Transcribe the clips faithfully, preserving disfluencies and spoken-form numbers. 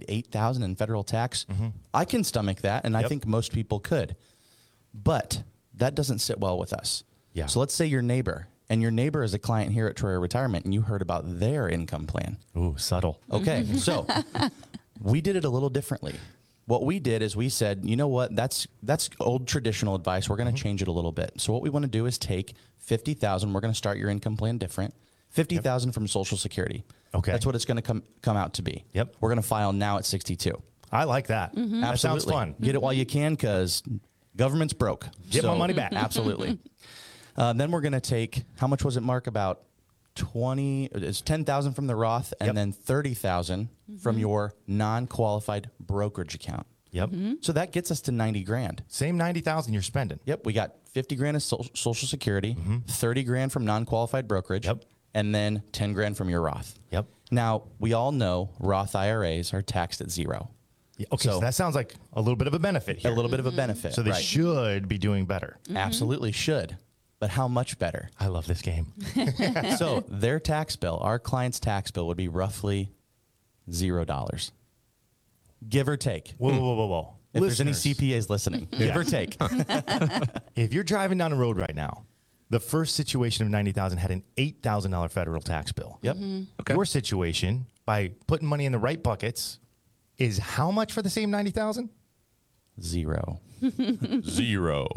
eight thousand in federal tax. Mm-hmm. I can stomach that, and yep. I think most people could. But that doesn't sit well with us. Yeah. So let's say your neighbor, and your neighbor is a client here at Troyer Retirement, and you heard about their income plan. Ooh, subtle. Okay, so we did it a little differently. What we did is we said, you know what, that's that's old traditional advice. We're going to mm-hmm. change it a little bit. So what we want to do is take fifty thousand. We're going to start your income plan different. fifty thousand yep. from Social Security. Okay. That's what it's going to come come out to be. Yep. We're going to file now at sixty-two. I like that. Mm-hmm. That sounds fun. Get it while you can, because government's broke. Get so, my money back. Absolutely. uh, then we're going to take, how much was it, Mark? About twenty, it's ten thousand from the Roth, and yep. then thirty thousand mm-hmm. from your non-qualified brokerage account. Yep. Mm-hmm. So that gets us to ninety grand. Same ninety thousand you're spending. Yep. We got fifty grand of so- Social Security, mm-hmm. thirty grand from non-qualified brokerage, yep. and then ten grand from your Roth. Yep. Now, we all know Roth I R As are taxed at zero. Yeah, okay, so, so that sounds like a little bit of a benefit here. A little bit of a benefit. So they right. should be doing better. Mm-hmm. Absolutely should. But how much better? I love this game. So their tax bill, our client's tax bill, would be roughly zero dollars. Give or take. Whoa, whoa, whoa, whoa. If Listeners. There's any C P As listening, give yeah. or take. If you're driving down the road right now, the first situation of ninety thousand had an eight thousand dollars federal tax bill. Yep. Mm-hmm. Okay. Your situation, by putting money in the right buckets, is how much for the same ninety thousand? Zero. Zero.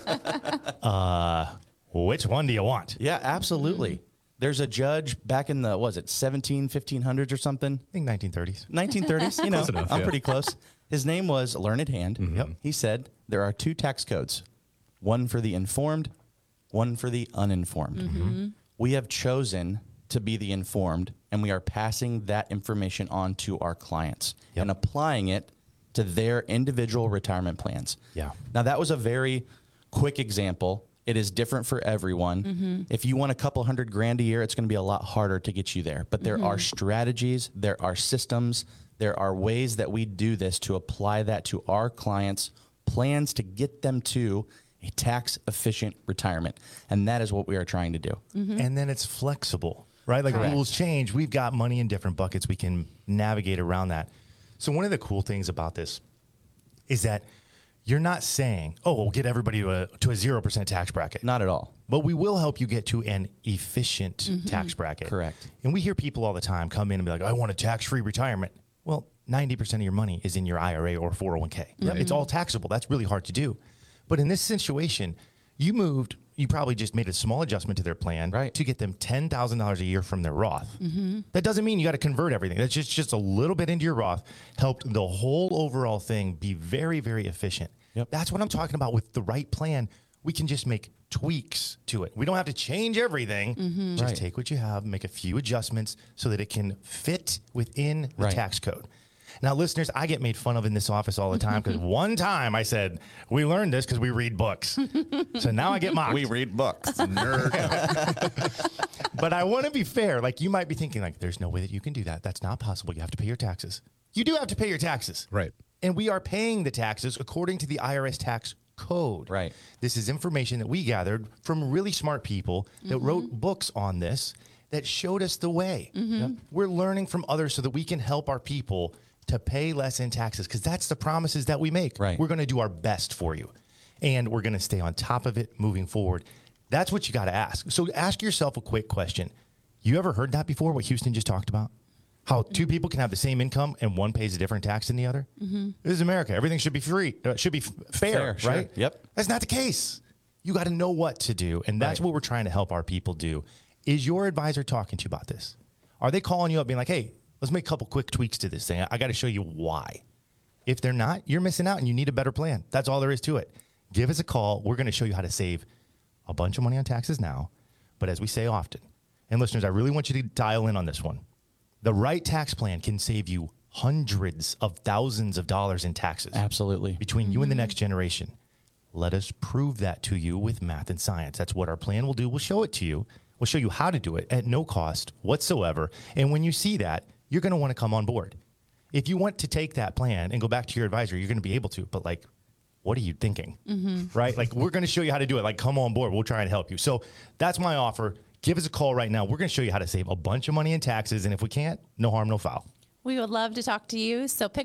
uh, which one do you want? Yeah, absolutely. Mm-hmm. There's a judge back in the, what was it, seventeen, fifteen hundreds or something? I think nineteen thirties. nineteen thirties, you know, enough, I'm yeah. pretty close. His name was Learned Hand. Mm-hmm. Yep. He said there are two tax codes, one for the informed, one for the uninformed. Mm-hmm. We have chosen to be the informed, and we are passing that information on to our clients yep. and applying it to their individual retirement plans. Yeah. Now, that was a very quick example. It is different for everyone. Mm-hmm. If you want a couple hundred grand a year, it's going to be a lot harder to get you there. But there mm-hmm. are strategies, there are systems, there are ways that we do this to apply that to our clients' plans to get them to a tax-efficient retirement. And that is what we are trying to do. Mm-hmm. And then it's flexible, right? Like Correct. Rules change. We've got money in different buckets. We can navigate around that. So one of the cool things about this is that you're not saying, oh, we'll get everybody to a, to a zero percent tax bracket. Not at all. But we will help you get to an efficient mm-hmm. tax bracket. Correct. And we hear people all the time come in and be like, I want a tax-free retirement. Well, ninety percent of your money is in your I R A or four oh one k. Mm-hmm. It's all taxable. That's really hard to do. But in this situation, you moved, you probably just made a small adjustment to their plan right. to get them ten thousand dollars a year from their Roth. Mm-hmm. That doesn't mean you got to convert everything. That's just, just a little bit into your Roth, helped the whole overall thing be very, very efficient. Yep. That's what I'm talking about. With the right plan, we can just make tweaks to it. We don't have to change everything. Mm-hmm. Just right. take what you have, make a few adjustments so that it can fit within the right. tax code. Now, listeners, I get made fun of in this office all the time because one time I said, we learned this because we read books. So now I get mocked. We read books. Nerd. But I want to be fair. Like, you might be thinking, like, there's no way that you can do that. That's not possible. You have to pay your taxes. You do have to pay your taxes. Right. And we are paying the taxes according to the I R S tax code. Right. This is information that we gathered from really smart people that Mm-hmm. wrote books on this that showed us the way. Mm-hmm. Yep. We're learning from others so that we can help our people to pay less in taxes, because that's the promises that we make. Right. We're going to do our best for you, and we're going to stay on top of it moving forward. That's what you got to ask. So ask yourself a quick question. You ever heard that before, what Houston just talked about? How two people can have the same income and one pays a different tax than the other? Mm-hmm. This is America. Everything should be free. Uh, should be f- fair, Fair, right? sure. Yep. That's not the case. You got to know what to do, and that's Right. what we're trying to help our people do. Is your advisor talking to you about this? Are they calling you up being like, hey, let's make a couple quick tweaks to this thing. I, I got to show you why. If they're not, you're missing out and you need a better plan. That's all there is to it. Give us a call. We're going to show you how to save a bunch of money on taxes now. But as we say often, and listeners, I really want you to dial in on this one. The right tax plan can save you hundreds of thousands of dollars in taxes. Absolutely. Between mm-hmm. you and the next generation. Let us prove that to you with math and science. That's what our plan will do. We'll show it to you. We'll show you how to do it at no cost whatsoever. And when you see that, you're going to want to come on board. If you want to take that plan and go back to your advisor, you're going to be able to. But, like, what are you thinking? Mm-hmm. Right? Like, we're going to show you how to do it. Like, come on board. We'll try and help you. So that's my offer. Give us a call right now. We're going to show you how to save a bunch of money in taxes. And if we can't, no harm, no foul. We would love to talk to you. So pick